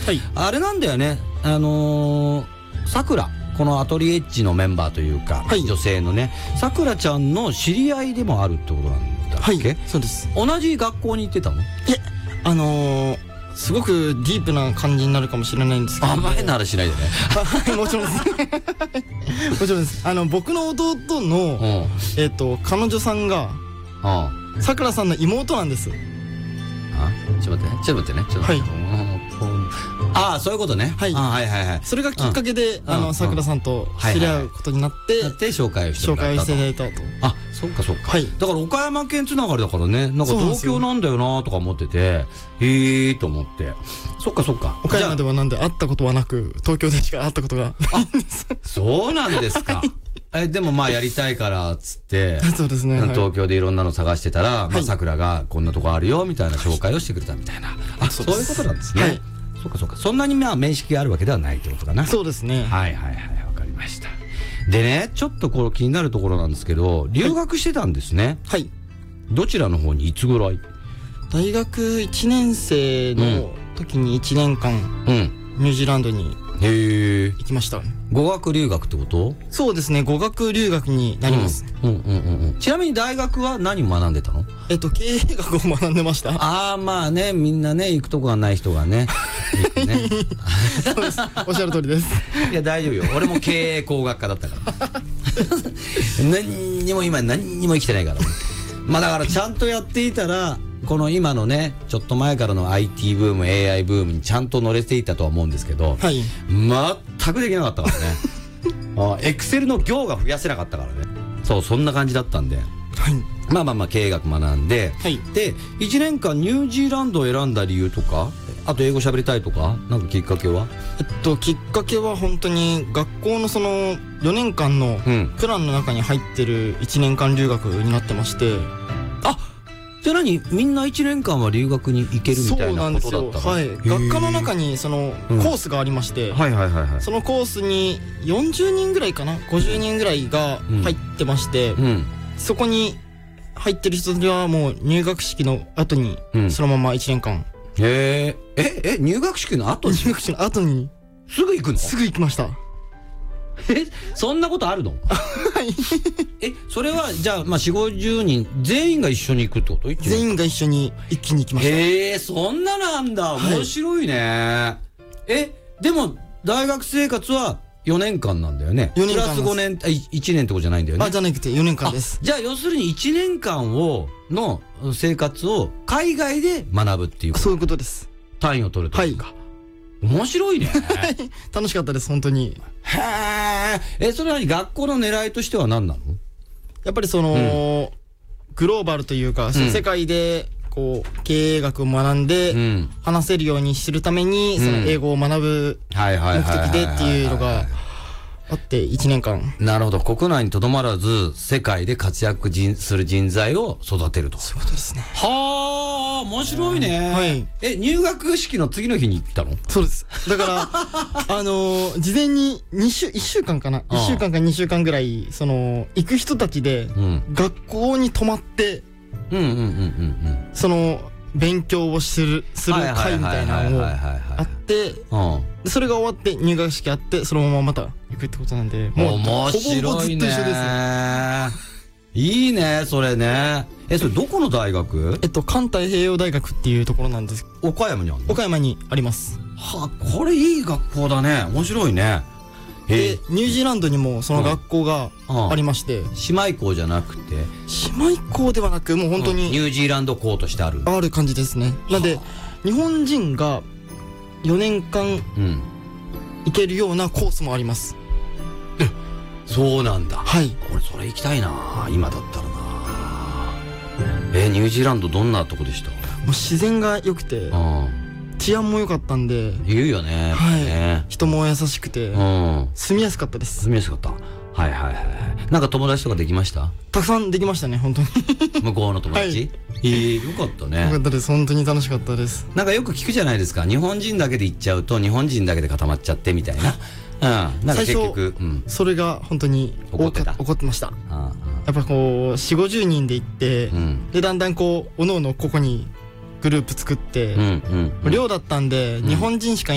はい、 あれなんだよね、さくら、このアトリエッジのメンバーというか、 はい、 女性のね、さくらちゃんの知り合いでもあるってことなんだっけ？ はい、そうです。 同じ学校に行ってたの？ すごくディープな感じになるかもしれないんですけど、 甘いならしないでね。 はい、もちろんですもちろんです。僕の弟の、彼女さんがさくらさんの妹なんです。 ちょっと待ってね。はい。ああ、そういうことね。 はい。はいはいはい。それがきっかけで、さくらさんと知り合うことになって、 紹介をしてもらったと。 紹介していただいたと。 あ、そっかそっか。 はい。 だから岡山県つながりだからね、なんか東京なんだよなとか思ってて、へえと思って。そっかそっか。 岡山ではなんで会ったことはなく、東京でしか会ったことがないんです。 そうなんですか。でもまあやりたいからっつって、 そうですね。 東京でいろんなの探してたら、まあさくらがこんなとこあるよみたいな紹介をしてくれたみたいな。あ、そういうことなんですね。はい。そっかそっか。そんなにまあ面識があるわけではないってことかな。 そうですね。 はいはいはい、わかりました。でね、ちょっとこれ気になるところなんですけど、留学してたんですね。 はい。 どちらの方にいつぐらい？ 大学1年生の時に1年間、ニュージーランドに行きました。 語学留学ってこと？ そうですね、語学留学になります。 ちなみに大学は何を学んでたの？ 経営学を学んでました。 ああ、まあね、みんなね、行くとこがない人がね。 そうです。おっしゃる通りです。 いや、大丈夫よ。俺も経営工学科だったから。何にも生きてないから。まあだからちゃんとやっていたら、この今のね、ちょっと前からの IT ブーム、AI ブームにちゃんと乗れていたとは思うんですけど、 はい、 全くできなかったからね。エクセルの行が増やせなかったからね。そう、そんな感じだったんで。 はい、 まあ経営学学んで、 はい、 で、1年間ニュージーランドを選んだ理由とか、あと英語喋りたいとか、なんかきっかけは？ きっかけは本当に学校のその4年間のプランの中に入ってる1年間留学になってまして、 じゃあ何？みんな1年間は留学に行けるみたいなことだったの？ そうなんですよ。はい。学科の中にそのコースがありまして、そのコースに40人ぐらいかな、50人ぐらいが入ってまして、そこに入ってる人たちはもう入学式の後にそのまま1年間。 入学式の後に？ 入学式の後にすぐ行くの？ すぐ行きました。 そんなことあるの？ はい。 それはじゃあまあ4、50人全員が一緒に行くってこと？ 全員が一緒に一気に行きました。 そんななんだ。面白いね。でも大学生活は4年間なんだよね。 4年間プラス5年、1年ってことじゃないんだよね。 じゃなくて4年間です。 じゃあ要するに1年間の生活を海外で学ぶっていう。 そういうことです。 単位を取るというか。面白いね。 楽しかったです、本当に。 それは学校の狙いとしては何なの？ やっぱりその、グローバルというか、世界でこう経営学を学んで話せるようにするために、その英語を学ぶ目的でっていうのがあって1年間。 なるほど。国内にとどまらず世界で活躍する人材を育てると。 そういうことですね。 はあ、面白いね。 はい。 入学式の次の日に行ったの？ そうです。だから事前に1週間かな、1週間か2週間ぐらいその行く人たちで学校に泊まってその勉強をする会みたいなのをあって、それが終わって入学式あって、そのまままた行くってことなんで、もう面白いね。いいね、それね。それどこの大学？ 環太平洋大学っていうところなんです。 岡山にあるの？ 岡山にあります。 はあ、これいい学校だね。面白いね。 で、ニュージーランドにもその学校がありまして、 姉妹校じゃなくて？ 姉妹校ではなく、もう本当にニュージーランド校としてある感じですね。なんで日本人が4年間行けるようなコースもあります。 そうなんだ。 はい。 俺それ行きたいな、今だったらな。ニュージーランドどんなとこでした？ もう自然が良くて、治安も良かったんで。 言うよね。 はい。人も優しくて、住みやすかったです。 住みやすかった。はいはいはい。なんか友達とかできました？ たくさんできましたね、本当に。 向こうの友達？よかったね。 よかったです。本当に楽しかったです。 なんかよく聞くじゃないですか。日本人だけで行っちゃうと日本人だけで固まっちゃってみたいな。なんか結局それが本当に起こってました。やっぱこう4、50人で行って、でだんだんこうおのおのここにグループ作って、寮だったんで日本人しか